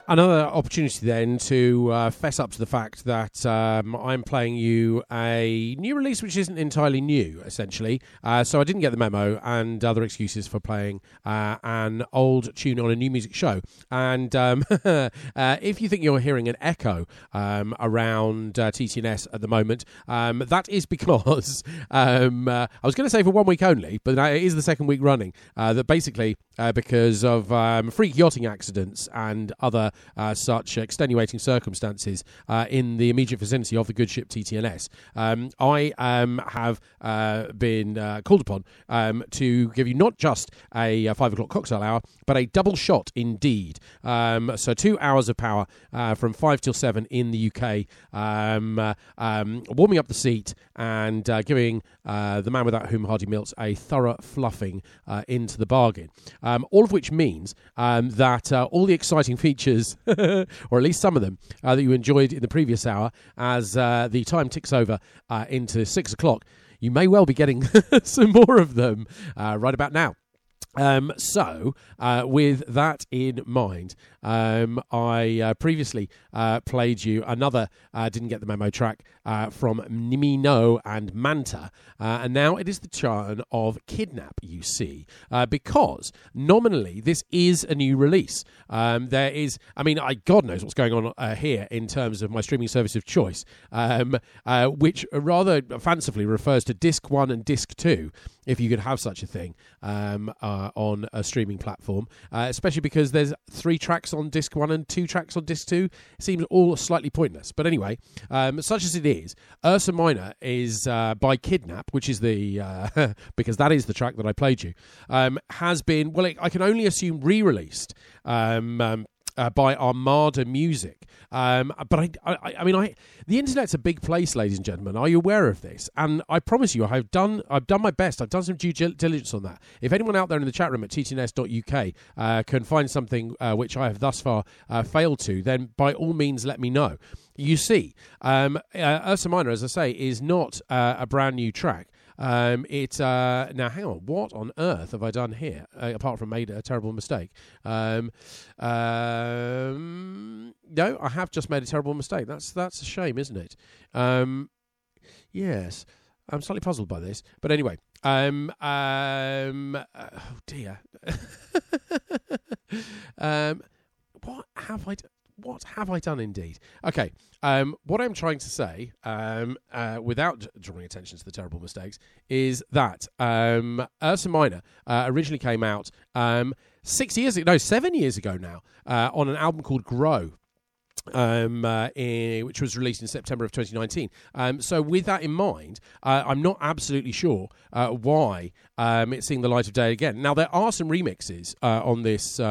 Another opportunity then to fess up to the fact that I'm playing you a new release which isn't entirely new, essentially. So I didn't get the memo and other excuses for playing an old tune on a new music show. And if you think you're hearing an echo around TTNS at the moment, that is because I was going to say for 1 week only, but it is the second week running, that basically because of freak yachting accidents and other such extenuating circumstances in the immediate vicinity of the good ship TTNS. I have been called upon to give you not just a 5 o'clock cocktail hour, but a double shot indeed. So 2 hours of power from 5 till 7 in the UK, warming up the seat and giving the man without whom Hardy Milts a thorough fluffing into the bargain. All of which means that all the exciting features, or at least some of them, that you enjoyed in the previous hour, as the time ticks over into 6 o'clock, you may well be getting some more of them right about now. So, with that in mind, I previously played you another Didn't Get the Memo track from Nimino and Manta, and now it is the turn of Kidnap, you see, because nominally this is a new release. There is, God knows what's going on here in terms of my streaming service of choice, which rather fancifully refers to Disc 1 and Disc 2, if you could have such a thing, on a streaming platform, especially because there's 3 tracks on Disc 1 and 2 tracks on Disc 2. It seems all slightly pointless. But anyway, such as it is, Ursa Minor is by Kidnap, which is the, because that is the track that I played you, has been, I can only assume re-released by Armada Music. But the internet's a big place, ladies and gentlemen. Are you aware of this? And I promise you, I've done my best. I've done some due diligence on that. If anyone out there in the chat room at ttns.uk can find something which I have thus far failed to, then by all means let me know. You see, Ursa Minor, as I say, is not a brand new track. Now hang on, what on earth have I done here apart from made a terrible mistake? No, I have just made a terrible mistake. That's a shame, isn't it? Yes, I'm slightly puzzled by this, but anyway, oh dear. What have I done indeed? Okay, what I'm trying to say, without drawing attention to the terrible mistakes, is that Ursa Minor originally came out 7 years ago now, on an album called Grow. Which was released in September of 2019. So with that in mind, I'm not absolutely sure why it's seeing the light of day again. Now, there are some remixes on this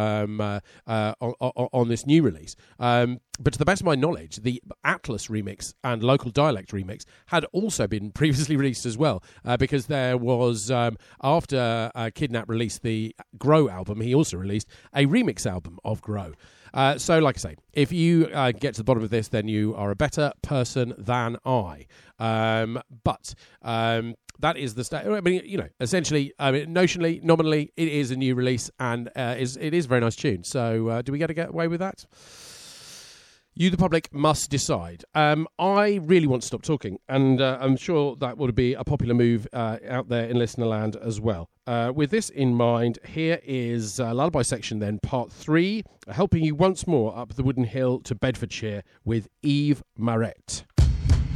on this new release. But to the best of my knowledge, the Atlas remix and Local Dialect remix had also been previously released as well, because there was, after Kidnap released the Grow album, he also released a remix album of Grow. So, like I say, if you get to the bottom of this, then you are a better person than I. But that is the state. Essentially, notionally, nominally, it is a new release, and it is a very nice tune. So, do we get away with that? You, the public, must decide. I really want to stop talking, and I'm sure that would be a popular move out there in listener land as well. With this in mind, here is Lullaby Section then, part 3, helping you once more up the wooden hill to Bedfordshire with Eve Marette.